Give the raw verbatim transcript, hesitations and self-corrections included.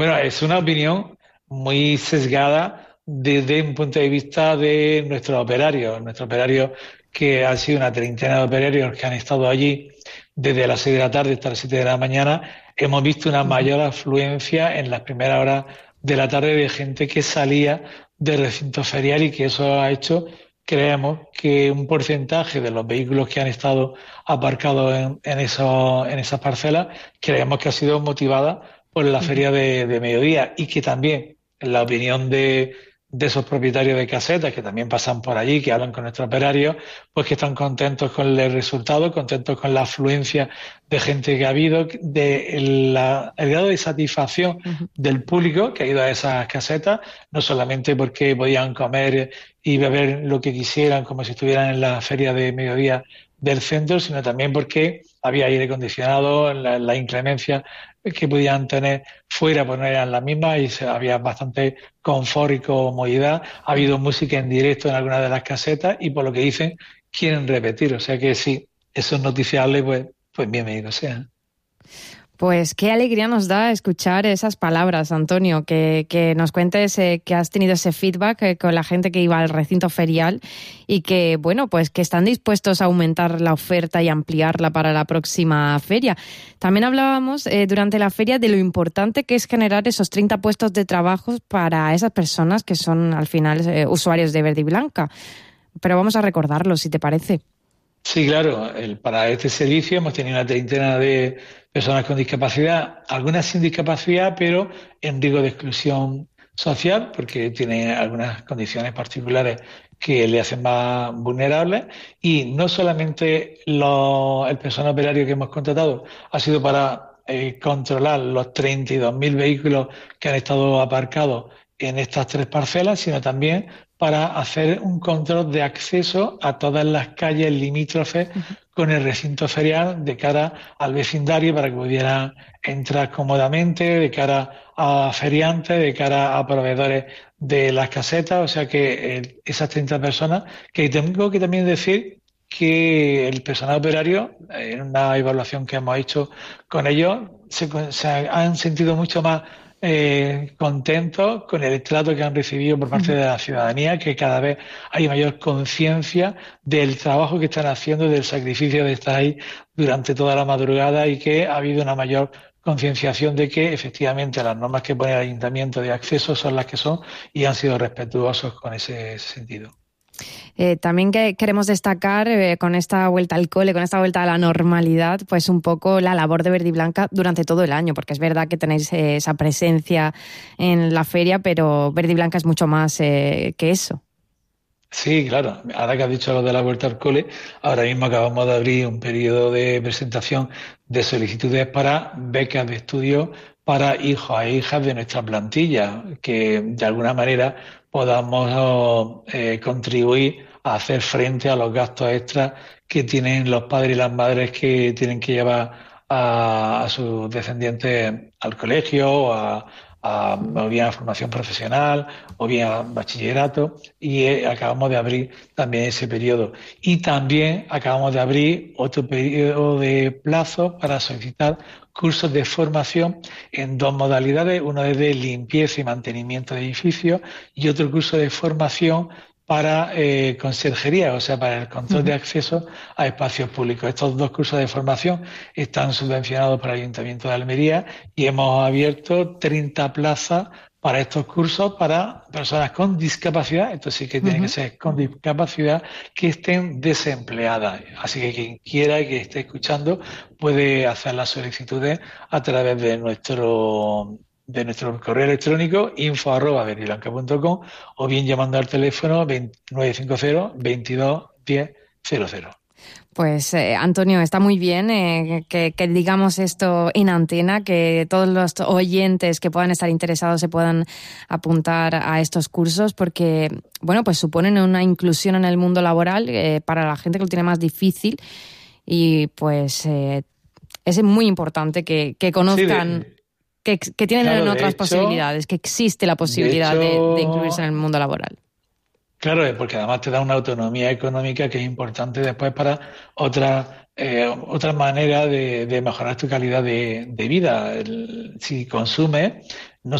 Bueno, es una opinión muy sesgada desde un punto de vista de nuestros operarios. Nuestros operarios, que han sido una treintena de operarios que han estado allí desde las seis de la tarde hasta las siete de la mañana, hemos visto una Ujú. mayor afluencia en las primeras horas de la tarde de gente que salía del recinto ferial y que eso ha hecho, creemos, que un porcentaje de los vehículos que han estado aparcados en, en, esos, en esas parcelas, creemos que ha sido motivada por la Ujú. feria de, de mediodía y que también, en la opinión de, de esos propietarios de casetas que también pasan por allí, que hablan con nuestros operarios, pues que están contentos con el resultado, contentos con la afluencia de gente que ha habido, de la, el grado de satisfacción Ujú. del público que ha ido a esas casetas, no solamente porque podían comer y beber lo que quisieran como si estuvieran en la feria de mediodía del centro, sino también porque había aire acondicionado, la, la inclemencia que podían tener fuera, pues no eran las mismas y se, había bastante confort y comodidad. Ha Ujú. habido música en directo en algunas de las casetas y por lo que dicen quieren repetir. O sea que sí, eso es noticiable, pues, pues bienvenido sea. Pues qué alegría nos da escuchar esas palabras, Antonio, que, que nos cuentes eh, que has tenido ese feedback eh, con la gente que iba al recinto ferial y que, bueno, pues que están dispuestos a aumentar la oferta y ampliarla para la próxima feria. También hablábamos eh, durante la feria de lo importante que es generar esos treinta puestos de trabajo para esas personas que son al final eh, usuarios de Verde y Blanca. Pero vamos a recordarlo, si te parece. Sí, claro, el- para este servicio hemos tenido una treintena de personas con discapacidad, algunas sin discapacidad, pero en riesgo de exclusión social, porque tienen algunas condiciones particulares que le hacen más vulnerables. Y no solamente lo- el personal operario que hemos contratado ha sido para eh, controlar los treinta y dos mil vehículos que han estado aparcados en estas tres parcelas, sino también para hacer un control de acceso a todas las calles limítrofes Ujú. con el recinto ferial de cara al vecindario para que pudieran entrar cómodamente, de cara a feriantes, de cara a proveedores de las casetas. O sea que eh, esas treinta personas, que tengo que también decir que el personal operario, eh, en una evaluación que hemos hecho con ellos, se, se han sentido mucho más eh, contentos con el trato que han recibido por parte Ujú. de la ciudadanía, que cada vez hay mayor conciencia del trabajo que están haciendo, del sacrificio de estar ahí durante toda la madrugada y que ha habido una mayor concienciación de que efectivamente las normas que pone el ayuntamiento de acceso son las que son y han sido respetuosos con ese sentido. Eh, también que queremos destacar eh, con esta vuelta al cole, con esta vuelta a la normalidad, pues un poco la labor de Verde y Blanca durante todo el año, porque es verdad que tenéis eh, esa presencia en la feria, pero Verde y Blanca es mucho más eh, que eso. Sí, claro. Ahora que has dicho lo de la vuelta al cole, ahora mismo acabamos de abrir un periodo de presentación de solicitudes para becas de estudio para hijos e hijas de nuestra plantilla, que de alguna manera podamos eh, contribuir a hacer frente a los gastos extras que tienen los padres y las madres que tienen que llevar a, a sus descendientes al colegio o a, a, o bien a formación profesional o bien a bachillerato y eh, acabamos de abrir también ese periodo. Y también acabamos de abrir otro periodo de plazo para solicitar cursos de formación en dos modalidades, uno es de limpieza y mantenimiento de edificios y otro curso de formación para eh, conserjería, o sea, para el control de Ujú. acceso a espacios públicos. Estos dos cursos de formación están subvencionados por el Ayuntamiento de Almería y hemos abierto treinta plazas para estos cursos para personas con discapacidad, esto sí que tiene que Ujú. ser con discapacidad, que estén desempleadas. Así que quien quiera y que esté escuchando puede hacer las solicitudes a través de nuestro de nuestro correo electrónico info arroba verdilanca punto com o bien llamando al teléfono nueve cinco cero veintidós diez cero cero. Pues eh, Antonio, está muy bien eh, que, que digamos esto en antena, que todos los oyentes que puedan estar interesados se puedan apuntar a estos cursos porque, bueno, pues suponen una inclusión en el mundo laboral eh, para la gente que lo tiene más difícil y pues eh, es muy importante que, que Sí, conozcan de, que, que tienen claro, de otras hecho, posibilidades, que existe la de posibilidad de, de incluirse en el hecho, mundo laboral. claro, es porque además te da una autonomía económica que es importante después para otras eh, otra manera de, de mejorar tu calidad de, de vida. El- si consumes, no